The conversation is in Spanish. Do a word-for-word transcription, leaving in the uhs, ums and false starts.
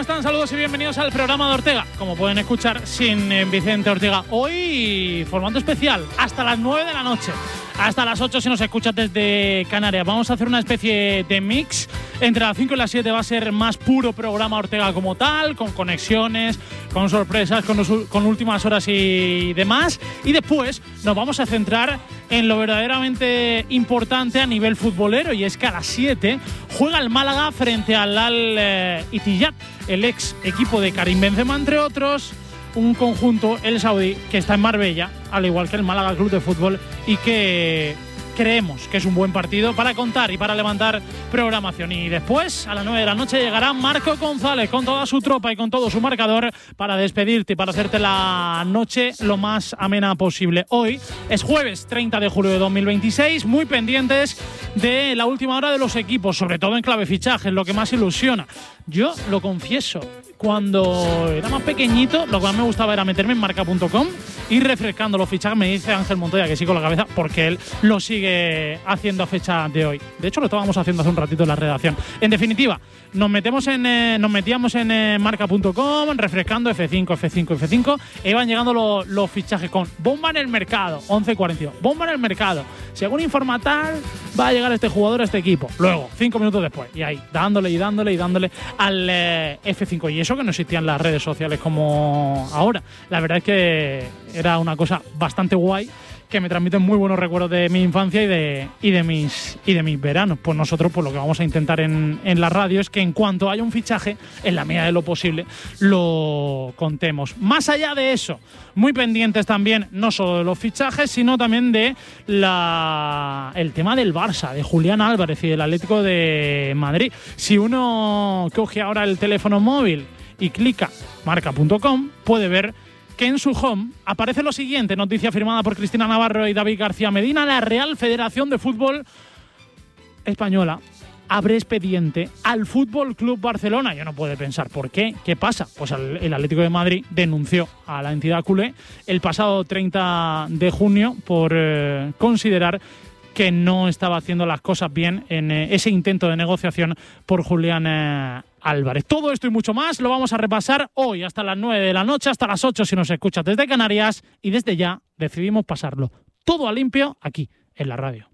¿Cómo están? Saludos y bienvenidos al programa de Ortega. Como pueden escuchar, sin eh, Vicente Ortega. Hoy, formato especial, hasta las nueve de la noche. Hasta las ocho si nos escuchas desde Canarias. Vamos a hacer una especie de mix. Entre las cinco y las siete va a ser más puro programa Ortega como tal, con conexiones, con sorpresas, con, los, con últimas horas y demás. Y después nos vamos a centrar en lo verdaderamente importante a nivel futbolero, y es que a las siete juega el Málaga frente al Al-Ittihad, el ex equipo de Karim Benzema, entre otros. Un conjunto, el saudí, que está en Marbella, al igual que el Málaga Club de Fútbol, y que creemos que es un buen partido para contar y para levantar programación. Y después, a las nueve de la noche, llegará Marco González con toda su tropa y con todo su marcador para despedirte y para hacerte la noche lo más amena posible. Hoy es jueves treinta de julio de dos mil veintiséis, muy pendientes de la última hora de los equipos, sobre todo en clave fichajes, lo que más ilusiona. Yo lo confieso, cuando era más pequeñito, lo que más me gustaba era meterme en marca punto com, ir refrescando los fichajes. Me dice Ángel Montoya que sí con la cabeza, porque él lo sigue haciendo a fecha de hoy. De hecho, lo estábamos haciendo hace un ratito en la redacción. En definitiva, nos metemos en eh, nos metíamos en eh, marca punto com, refrescando F cinco, F cinco, F cinco, e iban llegando lo, los fichajes con bomba en el mercado, once cuarenta y dos, bomba en el mercado. Según informa tal, va a llegar este jugador a este equipo. Luego, cinco minutos después, y ahí, dándole y dándole y dándole al eh, F cinco. Y eso que no existían las redes sociales como ahora. La verdad es que era una cosa bastante guay, que me transmiten muy buenos recuerdos de mi infancia y de, y de mis y de mis veranos. Pues nosotros, pues lo que vamos a intentar en, en la radio es que en cuanto haya un fichaje, en la medida de lo posible, lo contemos. Más allá de eso, muy pendientes también, no solo de los fichajes, sino también de la el tema del Barça, de Julián Álvarez y del Atlético de Madrid. Si uno coge ahora el teléfono móvil y clica marca punto com, puede ver que en su home aparece lo siguiente, noticia firmada por Cristina Navarro y David García Medina: la Real Federación de Fútbol Española abre expediente al Fútbol Club Barcelona. Yo no puedo pensar por qué. ¿Qué pasa? Pues el Atlético de Madrid denunció a la entidad culé el pasado treinta de junio por eh, considerar que no estaba haciendo las cosas bien en eh, ese intento de negociación por Julián eh, Álvarez. Todo esto y mucho más lo vamos a repasar hoy hasta las nueve de la noche, hasta las ocho si nos escuchas desde Canarias, y desde ya decidimos pasarlo todo a limpio aquí en la radio.